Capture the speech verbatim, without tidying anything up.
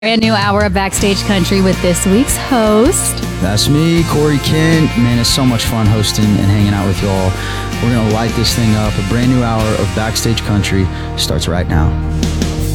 Brand new hour of Backstage Country with this week's host. That's me, Corey Kent. Man, it's so much fun hosting and hanging out with y'all. We're going to light this thing up. A brand new hour of Backstage Country starts right now.